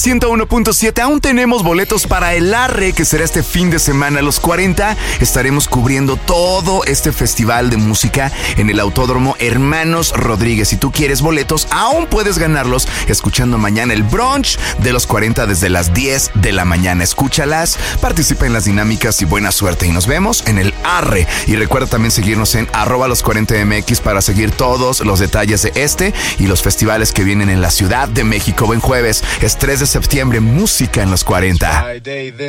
101.7, aún tenemos boletos para el Arre, que será este fin de semana. Los 40 estaremos cubriendo todo este festival de música en el Autódromo Hermanos Rodríguez. Si tú quieres boletos, aún puedes ganarlos escuchando mañana el brunch de los 40 desde las 10 de la mañana. Escúchalas, participa en las dinámicas y buena suerte. Y nos vemos en el Arre. Y recuerda también seguirnos en @los40mx para seguir todos los detalles de este y los festivales que vienen en la Ciudad de México. Buen jueves, es 3 de septiembre, música en los 40.